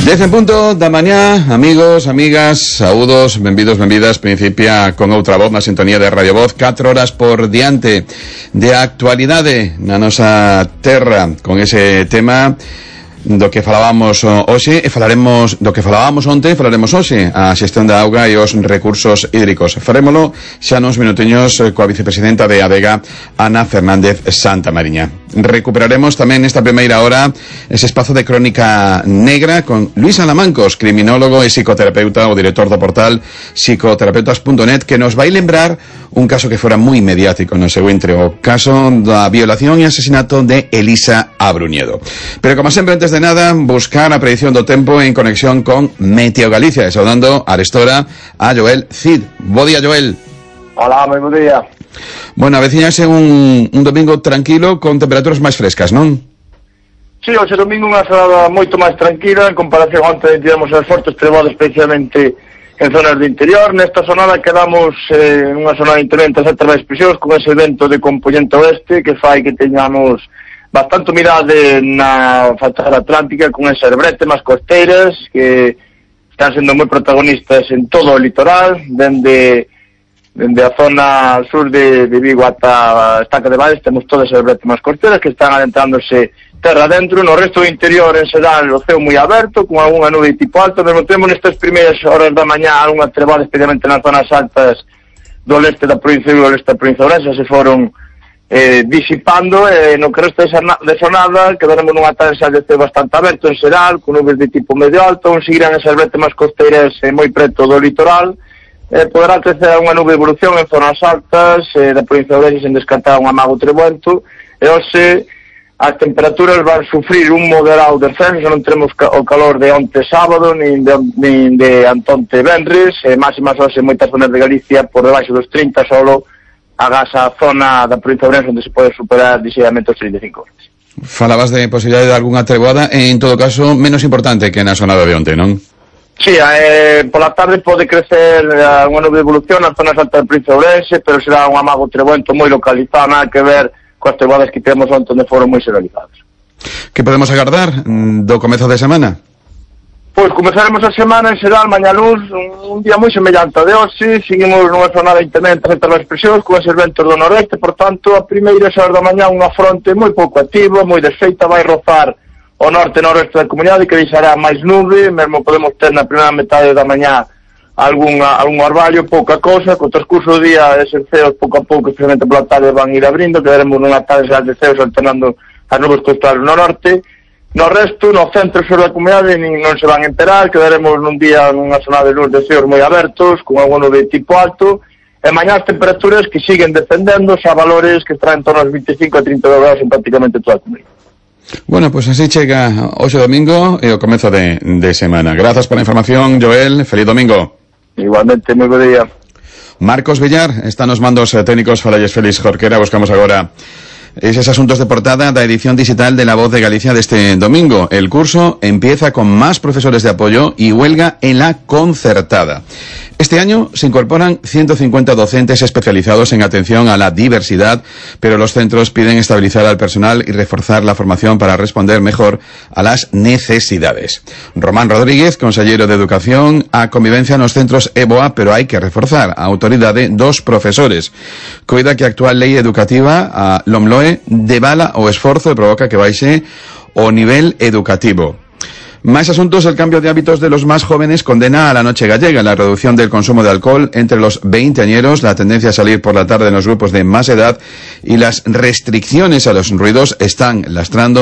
10 en punto da mañá, amigos, amigas, saúdos, benvidos, benvidas. Principia con outra voz na sintonía de Radio Voz, 4 horas por diante de actualidade na nosa terra, con ese tema do que falábamos hoxe e falaremos do que falábamos onte, falaremos hoxe, a xestión da auga e os recursos hídricos. Farémolo xa nos minutiños coa vicepresidenta de ADEGA, Ana Fernández Santamariña. Recuperaremos tamén nesta primeira hora ese espazo de crónica negra con Luis Alamancos, criminólogo e psicoterapeuta, o director do portal psicoterapeutas.net, que nos vai lembrar un caso que fora moi mediático no seu entre, o caso da violación e asesinato de Elisa Abruñedo. Pero como sempre, antes de nada, buscar a predicción do tempo en conexión con Meteo Galicia, e saudando a restora a Joel Cid. Bo día, Joel. Hola, moi bo día. Bueno, aveciñase un domingo tranquilo con temperaturas máis frescas, non? Sí, hoxe domingo unha xornada moito máis tranquila en comparación onte tivemos as fortes trebadas especialmente en zonas do interior. Nesta xornada quedamos unha xornada interventa certas expresións con ese vento de componente oeste que fai que teñamos bastante humidade na fachada atlántica, con esas brétemas costeiras que están sendo moi protagonistas en todo o litoral, dende a zona sur de Vigo ata a Estaca de Valles. Temos todas as brétemas costeiras que están adentrándose terra dentro. No resto do interior, en xeral, o ceo moi aberto, con algunha nube tipo alto. Mesmo temos nestas primeiras horas da mañá algunha trebada, especialmente nas zonas altas do leste da provincia de Vigo, leste da provincia de Ourense, se foron disipando. No que resta de xornada quedaremos nunha taxa de ceo bastante aberto en xeral, con nubes de tipo medio alto. Onde seguirán esas brétemas costeiras moi preto do litoral. Poderá crecer unha nube de evolución en zonas altas da provincia de Ourense, sen descartar un amago trebuento. E hoxe as temperaturas van sufrir un moderado descenso. Non teremos o calor de onte sábado nin de antonte venres. Máximas hoxe en moitas zonas de Galicia por debaixo dos 30, solo agás a zona da provincia de Ourense onde se pode superar ligeiramente os 35 horas. Falabas de posibilidade de algunha treboada, en todo caso menos importante que na xornada de onte, non? Sí, pola tarde pode crecer unha nube de evolución nas zonas altas da provincia de Ourense, pero será un amago trebuento moi localizado, nada que ver coas treboadas que temos onde foron moi generalizadas. Que podemos agardar do comezo de semana? Pois comezaremos a semana en xeral, mañá luz, un día moi semellante a de hoxe. Seguimos nunha zona intermitente entre as expresións con eses ventos do noroeste. Por tanto, a primeira hora da mañá unha fronte moi pouco activa, moi desfeita, vai rozar o norte e noroeste da comunidade, que deixará máis nube. Mesmo podemos ter na primeira metade da mañá algún orvallo, pouca cosa. Co transcurso do día, eses ceos pouco a pouco, especialmente pola tarde, van ir abrindo. Quedaremos nunha tarde de ceos alternando as nubes costadas no norte. No resto, no centro e sur da comunidade non se van a enterar. Quedaremos nun día nunha zona de luz de ceos moi abertos, con algún nube de tipo alto. E mañá as temperaturas que siguen descendendo xa valores que están en torno aos 25 a 32 grados en prácticamente toda a comunidade. Bueno, pues así chega hoxe domingo e o comezo de semana. Grazas pola información, Joel. Feliz domingo. Igualmente, moi bo día. Marcos Villar está nos mandos técnicos. Falalles Félix Jorquera. Buscamos agora esos asuntos de portada da edición digital de La Voz de Galicia de este domingo. El curso empieza con más profesores de apoyo y huelga en la concertada. Este año se incorporan 150 docentes especializados en atención a la diversidad, pero los centros piden estabilizar al personal y reforzar la formación para responder mejor a las necesidades. Román Rodríguez, consellero de Educación, a convivencia nos centros EBOA, pero hai que reforzar a autoridade dos profesores. Coida que a actual lei educativa, a LOMLOE, devala o esforzo e provoca que baixe o nivel educativo. Más asuntos. El cambio de hábitos de los más jóvenes condena a la noche gallega, la reducción del consumo de alcohol entre los veinteañeros, la tendencia a salir por la tarde en los grupos de más edad y las restricciones a los ruidos están lastrando